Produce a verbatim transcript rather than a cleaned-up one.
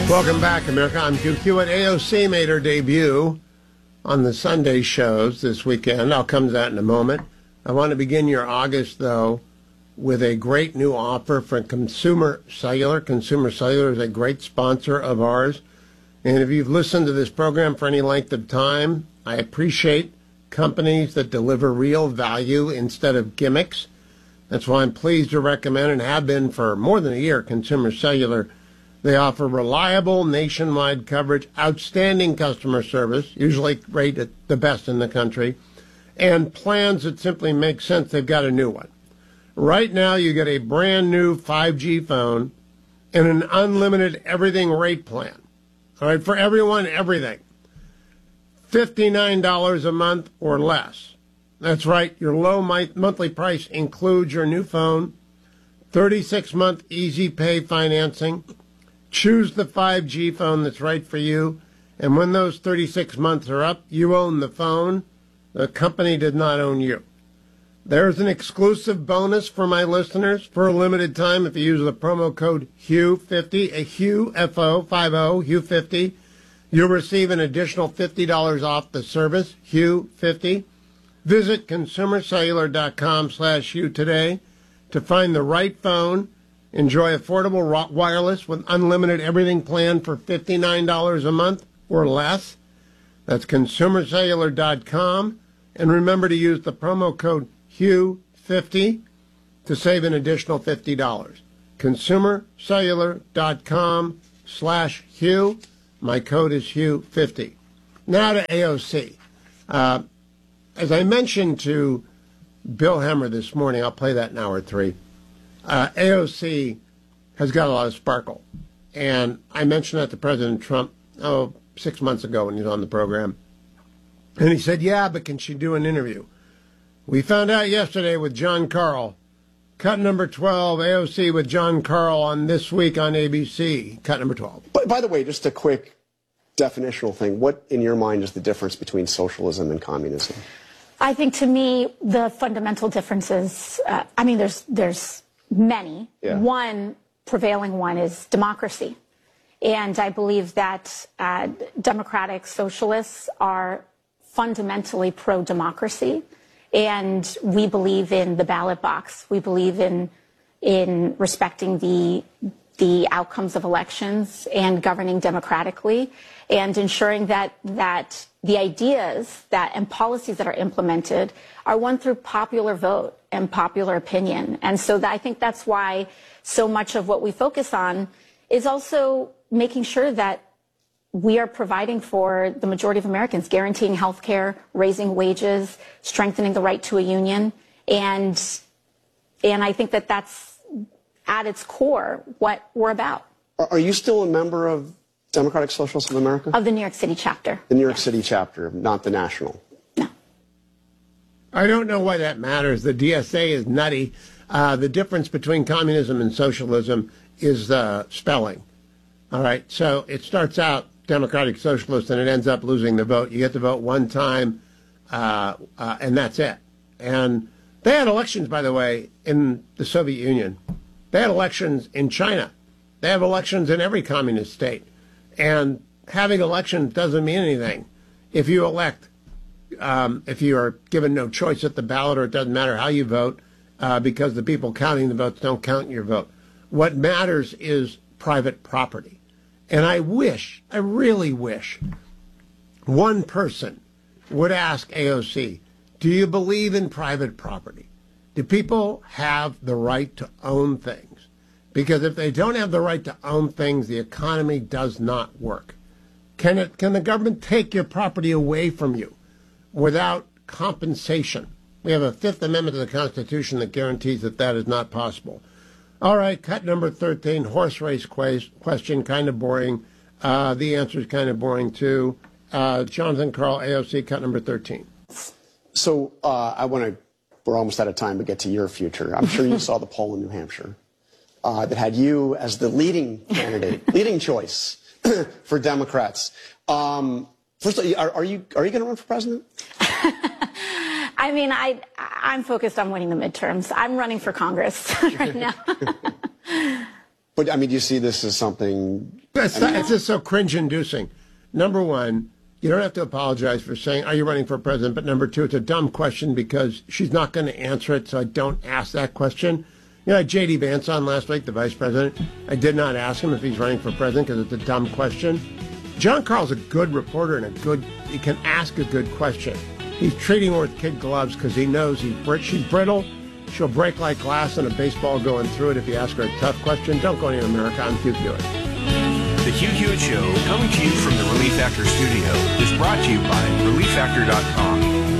Welcome back, America. I'm Q Q. At A O C made her debut on the Sunday shows this weekend. I'll come to that in a moment. I want to begin your August, though, with a great new offer from Consumer Cellular. Consumer Cellular is a great sponsor of ours. And if you've listened to this program for any length of time, I appreciate companies that deliver real value instead of gimmicks. That's why I'm pleased to recommend, and have been for more than a year, Consumer Cellular. They offer reliable nationwide coverage, outstanding customer service, usually rated the best in the country, and plans that simply make sense. They've got a new one. Right now, you get a brand new five G phone and an unlimited everything rate plan. All right, for everyone, everything. fifty-nine dollars a month or less. That's right, your low monthly price includes your new phone, thirty-six month easy pay financing. Choose the five G phone that's right for you, and when those thirty-six months are up, you own the phone. The company did not own you. There's an exclusive bonus for my listeners for a limited time. If you use the promo code Hugh fifty, a Hugh, F O, five O, Hugh fifty, you'll receive an additional fifty dollars off the service, Hugh fifty. Visit consumercellular.com slash Hugh today to find the right phone. Enjoy affordable wireless with unlimited everything plan for fifty-nine dollars a month or less. That's consumercellular dot com. And remember to use the promo code Hugh fifty to save an additional fifty dollars. consumercellular.com slash Hugh. My code is Hugh fifty. Now to A O C. Uh, as I mentioned to Bill Hemmer this morning, I'll play that in hour three. Uh, A O C has got a lot of sparkle. And I mentioned that to President Trump, oh, six months ago when he was on the program. And he said, yeah, but can she do an interview? We found out yesterday with John Karl. Cut number twelve, A O C with John Karl on This Week on A B C. Cut number twelve. But by the way, just a quick definitional thing. What, in your mind, is the difference between socialism and communism? I think, to me, the fundamental differences, uh, I mean, there's there's many. Yeah. One prevailing one is democracy. And I believe that uh, democratic socialists are fundamentally pro-democracy. And we believe in the ballot box. We believe in in respecting the the outcomes of elections and governing democratically and ensuring that that the ideas that and policies that are implemented are won through popular vote and popular opinion. And so that, I think that's why so much of what we focus on is also making sure that we are providing for the majority of Americans, guaranteeing health care, raising wages, strengthening the right to a union. And, and I think that that's at its core what we're about. Are you still a member of Democratic Socialists of America? Of the New York City chapter. The New York yes. City chapter, not the national. No. I don't know why that matters. The D S A is nutty. Uh, the difference between communism and socialism is uh, spelling. All right, so it starts out Democratic Socialist and it ends up losing the vote. You get to vote one time, uh, uh, and that's it. And they had elections, by the way, in the Soviet Union. They had elections in China. They have elections in every communist state. And having elections doesn't mean anything. If you elect, um, if you are given no choice at the ballot, or it doesn't matter how you vote, uh, because the people counting the votes don't count your vote. What matters is private property. And I wish, I really wish, one person would ask A O C, do you believe in private property? Do people have the right to own things? Because if they don't have the right to own things, the economy does not work. Can it, can the government take your property away from you without compensation? We have a Fifth Amendment to the Constitution that guarantees that that is not possible. All right, cut number thirteen, horse race question, kind of boring. Uh, the answer is kind of boring, too. Uh, Jonathan Karl, A O C, cut number thirteen. So uh, I want to, we're almost out of time to get to your future. I'm sure you saw the poll in New Hampshire uh, that had you as the leading candidate, leading choice for Democrats. Um, first of all, are, are you are you going to run for president? I mean, I, I'm focused on winning the midterms. I'm running for Congress right now. But, I mean, do you see this as something... It's, not, it's just so cringe-inducing. Number one, you don't have to apologize for saying, are you running for president? But number two, it's a dumb question because she's not going to answer it, so I don't ask that question. You know, I had J D Vance on last week, the vice president. I did not ask him if he's running for president because it's a dumb question. John Carl's a good reporter and a good, he can ask a good question. He's treating her with kid gloves because he knows he's, she's brittle. She'll break like glass and a baseball going through it if you ask her a tough question. Don't go anywhere, America. I'm Hugh Hewitt. The Hugh Hewitt Show, coming to you from the Relief Factor studio, is brought to you by relief factor dot com.